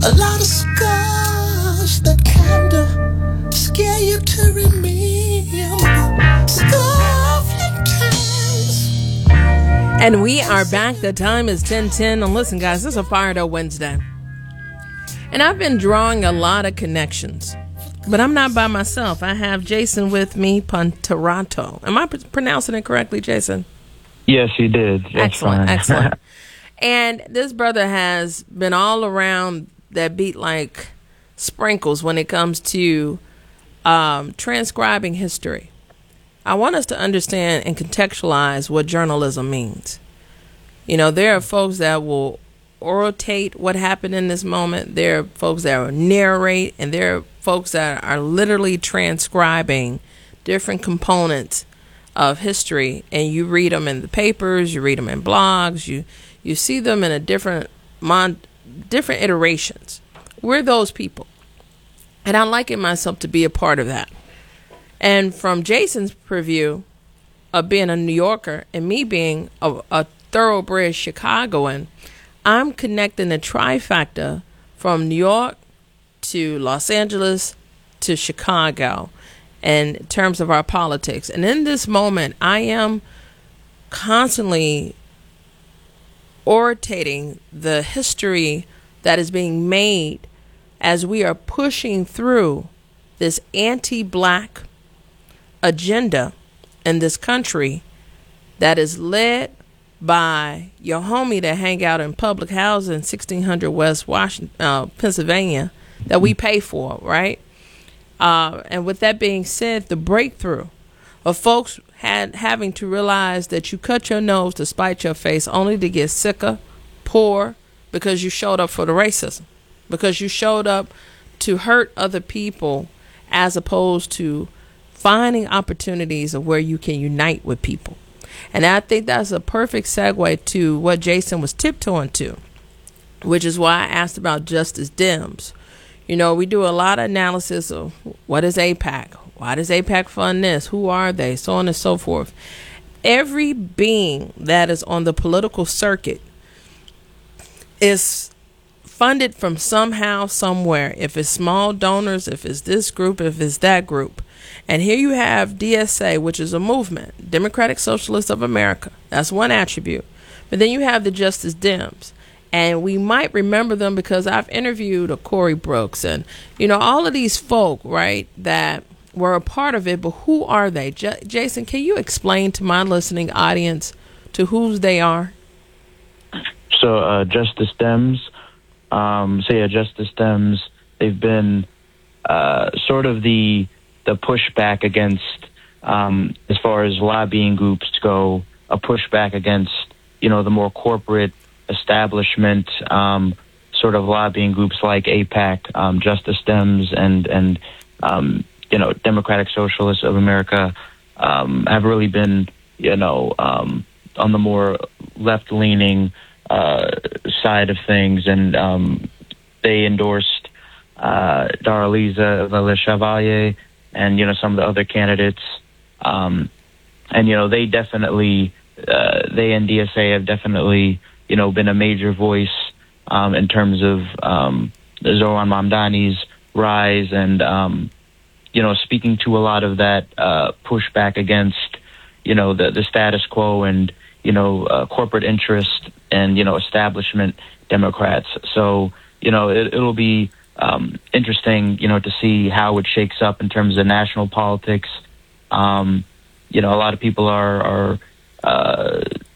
A lot of scars that kinda scare you to remember. Scuffling times. And we are back. The time is 10:10. And listen, guys, this is a Fired Up Wednesday. And I've been drawing a lot of connections. But I'm not by myself. I have Jason with me, Panterato. Am I pronouncing it correctly, Jason? Yes, you did. That's excellent, fine. excellent. And this brother has been all around that beat like sprinkles when it comes to transcribing history. I want us to understand and contextualize what journalism means. You know, there are folks that will orate what happened in this moment. There are folks that will narrate, and there are folks that are literally transcribing different components of history, and you read them in the papers, you read them in blogs, you see them in a different iterations. We're those people, and I liken myself to be a part of that. And from Jason's purview of being a New Yorker and me being a thoroughbred Chicagoan, I'm connecting the trifecta from New York to Los Angeles to Chicago in terms of our politics. And in this moment, I am constantly orating the history that is being made as we are pushing through this anti-black agenda in this country that is led by your homie that hang out in public housing, 1600 West Washington, Pennsylvania, that we pay for, right? And with that being said, the breakthrough of folks having to realize that you cut your nose to spite your face only to get sicker, poor, because you showed up for the racism, because you showed up to hurt other people as opposed to finding opportunities of where you can unite with people. And I think that's a perfect segue to what Jason was tiptoeing to, which is why I asked about Justice Dems. You know, we do a lot of analysis of what is AIPAC? Why does AIPAC fund this? Who are they? So on and so forth. Every being that is on the political circuit is funded from somehow, somewhere. If it's small donors, if it's this group, if it's that group. And here you have DSA, which is a movement, Democratic Socialists of America. That's one attribute. But then you have the Justice Dems. And we might remember them because I've interviewed a Corey Brooks and, you know, all of these folk, right, that were a part of it. But who are they? Jason, can you explain to my listening audience to whose they are? So Justice Dems, Justice Dems, they've been sort of the pushback against, as far as lobbying groups go, a pushback against, you know, the more corporate establishment sort of lobbying groups like AIPAC, Justice Dems, and you know, Democratic Socialists of America have really been, you know, on the more left-leaning side of things, and they endorsed Darlisa Chevalier and, you know, some of the other candidates, and, you know, they definitely, they and DSA have definitely, you know, been a major voice in terms of Zoran Mamdani's rise and, you know, speaking to a lot of that pushback against, you know, the status quo and, you know, corporate interest and, you know, establishment Democrats. So, you know, it'll be interesting, you know, to see how it shakes up in terms of national politics. You know, a lot of people are